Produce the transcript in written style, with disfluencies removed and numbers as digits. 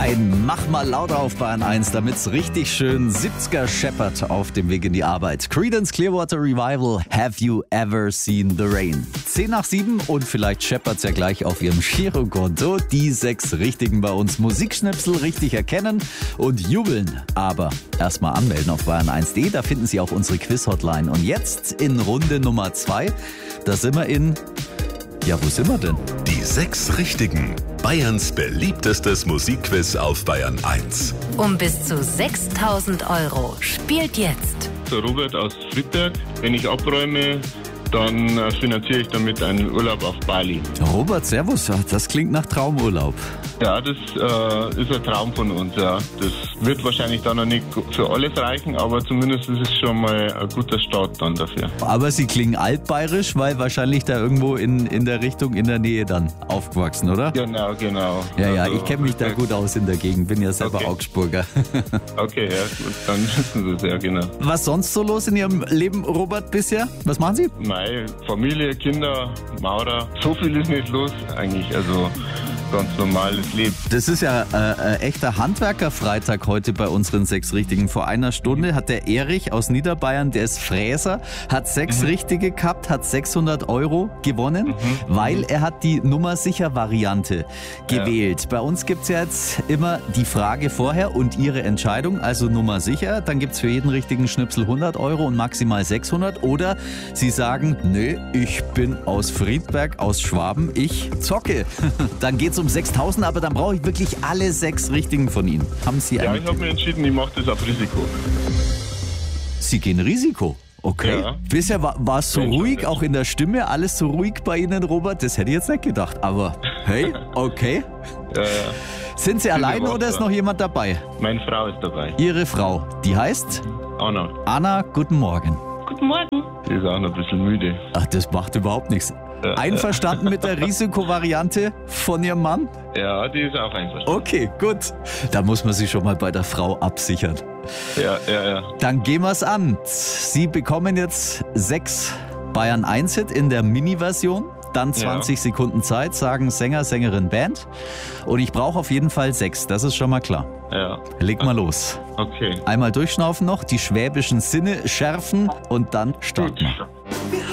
Ein Mach mal lauter auf Bayern 1, damit's richtig schön 70er scheppert auf dem Weg in die Arbeit. Creedence Clearwater Revival, Have You Ever Seen the Rain? 10 nach 7 und vielleicht scheppert's ja gleich auf Ihrem Girokonto. Die 6 Richtigen bei uns. Musikschnipsel richtig erkennen und jubeln. Aber erstmal anmelden auf bayern1.de, da finden Sie auch unsere Quiz-Hotline. Und jetzt in Runde Nummer 2, da sind wir in... Ja, wo sind wir denn? Die 6 Richtigen. Bayerns beliebtestes Musikquiz auf Bayern 1. Um bis zu 6.000 € spielt jetzt Der Robert aus Friedberg. Wenn ich abräume, dann finanziere ich damit einen Urlaub auf Bali. Robert, servus. Das klingt nach Traumurlaub. Ja, das ist ein Traum von uns, ja. Das wird wahrscheinlich dann noch nicht für alles reichen, aber zumindest ist es schon mal ein guter Start dann dafür. Aber Sie klingen altbayerisch, weil wahrscheinlich da irgendwo in der Richtung, in der Nähe dann aufgewachsen, oder? Genau. Ja, Also, ich kenne mich da gut aus in der Gegend, bin ja selber Okay. Augsburger. Okay, ja, gut, dann wissen Sie es ja, genau. Was sonst so los in Ihrem Leben, Robert, bisher? Was machen Sie? Meine Familie, Kinder, Maurer, so viel ist nicht los eigentlich, also ganz normales Leben. Das ist ja echter Handwerkerfreitag heute bei unseren 6 Richtigen. Vor einer Stunde hat der Erich aus Niederbayern, der ist Fräser, hat 6 Richtige gehabt, hat 600 € gewonnen, weil er hat die Nummer-Sicher-Variante gewählt. Bei uns gibt's ja jetzt immer die Frage vorher und Ihre Entscheidung, also Nummer sicher. Dann gibt's für jeden richtigen Schnipsel 100 € und maximal 600. Oder Sie sagen, nö, ich bin aus Friedberg, aus Schwaben, ich zocke. Dann geht's um 6.000, aber dann brauche ich wirklich alle 6 Richtigen von Ihnen. Haben Sie Ja, eine? ich habe mir entschieden, ich mache das auf Risiko. Sie gehen Risiko. Okay. Ja. Bisher war es so Wenn schon, ruhig, ja. auch in der Stimme, alles so ruhig bei Ihnen, Robert. Das hätte ich jetzt nicht gedacht. Aber hey, okay. Sind Sie alleine Wasser. oder ist noch jemand dabei? Meine Frau ist dabei, Ihre Frau, die heißt Anna. Anna, guten Morgen. Guten Morgen. Die ist auch noch ein bisschen müde. Ach, das macht überhaupt nichts. Einverstanden mit der Risikovariante von Ihrem Mann? Ja, die ist auch einverstanden. Okay, gut. Da muss man sich schon mal bei der Frau absichern. Ja. Dann gehen wir's an. Sie bekommen jetzt 6 Bayern 1-Hit in der Mini-Version. Dann 20 Sekunden Zeit, sagen Sänger, Sängerin, Band. Und ich brauche auf jeden Fall 6, das ist schon mal klar. Ja. Leg mal los. Okay. Einmal durchschnaufen noch, die schwäbischen Sinne schärfen und dann starten wir. Wir